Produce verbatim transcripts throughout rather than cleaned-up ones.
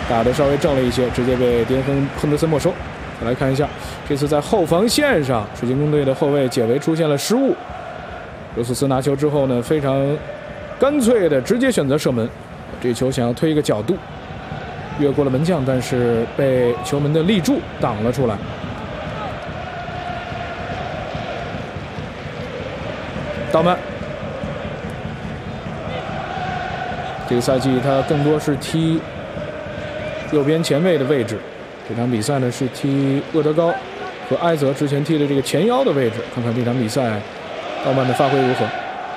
打得稍微正了一些，直接被迪恩亨亨德森没收。再来看一下，这次在后防线上，水晶宫队的后卫解围出现了失误。热苏斯拿球之后呢，非常干脆的直接选择射门，这球想要推一个角度，越过了门将，但是被球门的立柱挡了出来。道曼，这个赛季他更多是踢右边前卫的位置，这场比赛呢是踢厄德高和埃泽之前踢的这个前腰的位置，看看这场比赛道曼的发挥如何。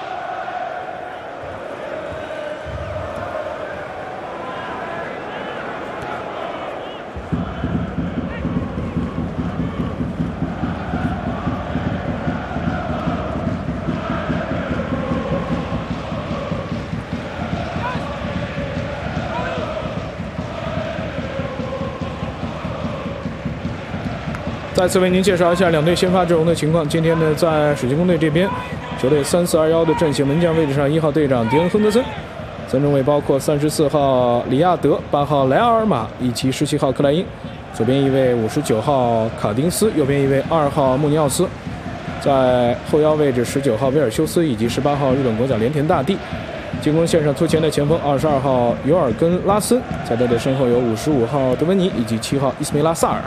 再次为您介绍一下两队先发阵容的情况。今天呢，在水晶宫队这边，球队三四二一的阵型，门将位置上一号队长迪恩亨德森，三中卫包括三十四号里亚德、八号莱阿尔马以及十七号克莱因，左边一位五十九号卡丁斯，右边一位二号穆尼奥斯，在后腰位置十九号威尔修斯以及十八号日本国脚连田大地。进攻线上突前的前锋二十二号尤尔根拉森，在他的身后有五十五号德文尼以及七号伊斯梅拉萨尔。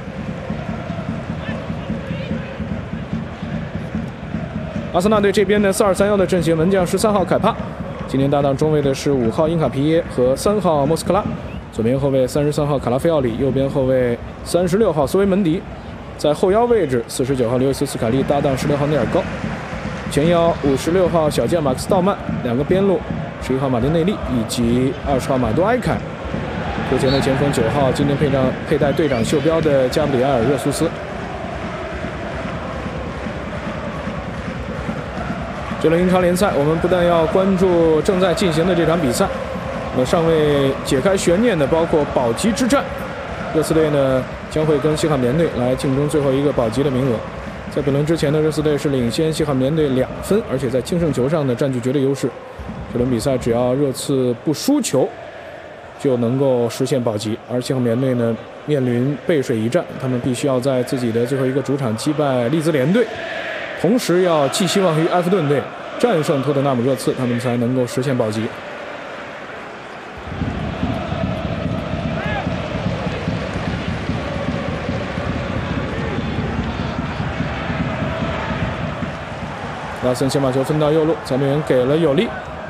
阿森纳队这边呢，四二三一的阵型，门将十三号凯帕，今天搭档中卫的是五号因卡皮耶和三号莫斯克拉，左边后卫三十三号卡拉菲奥里，右边后卫三十六号斯维门迪，在后腰位置四十九号刘易斯斯卡利搭档十六号内尔高，前腰五十六号小将马克斯道曼，两个边路十一号马丁内利以及二十号马多埃凯，右前的前锋九号今天配上佩戴队长袖标的加布里埃尔热苏斯。这轮英超联赛，我们不但要关注正在进行的这场比赛，那尚未解开悬念的包括保级之战。热刺队呢将会跟西汉姆联队来竞争最后一个保级的名额。在本轮之前呢，热刺队是领先西汉姆联队两分，而且在净胜球上呢占据绝对优势。这轮比赛只要热刺不输球，就能够实现保级。而西汉姆联队呢面临背水一战，他们必须要在自己的最后一个主场击败利兹联队。同时要寄希望于埃弗顿队战胜托特纳姆热刺，他们才能够实现保级。拉森先把球分到右路，裁判员给了有利，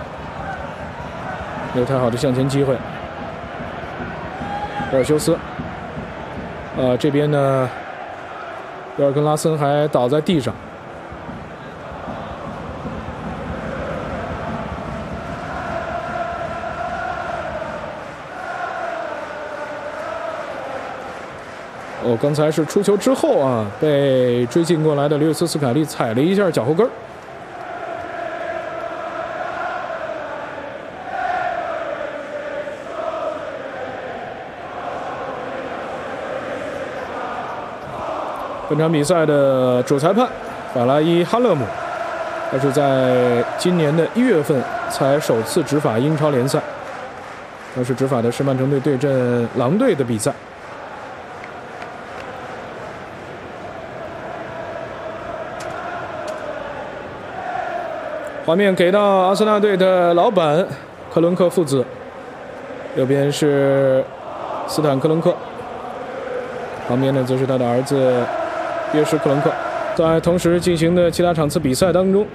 没有太好的向前机会。威尔修斯，呃，这边呢，威尔根拉森还倒在地上。哦，刚才是出球之后啊，被追进过来的刘易斯斯卡利踩了一下脚后跟。本场比赛的主裁判法拉伊哈勒姆，他是在今年的一月份才首次执法英超联赛，当时执法的是曼城队对阵狼队的比赛。画面给到阿森纳队的老板克伦克父子，右边是斯坦克伦克，旁边呢则是他的儿子约什克伦克。在同时进行的其他场次比赛当中，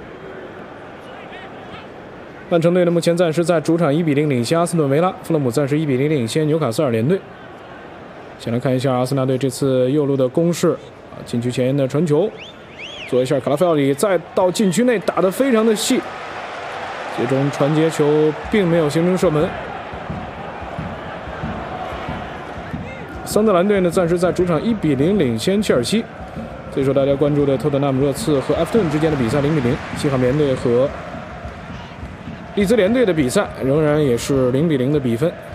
曼城队呢目前暂时在主场一比零领先阿斯顿维拉，富勒姆暂时一比零领先纽卡斯尔联队。先来看一下阿森纳队这次右路的攻势，禁区前沿的传球。做一下卡拉菲奥里，再到禁区内打得非常的细，最终传接球并没有形成射门。桑德兰队呢暂时在主场一比零领先切尔西。最受大家关注的托特纳姆热刺和埃弗顿之间的比赛零比零，西汉姆联队和利兹联队的比赛仍然也是零比零的比分。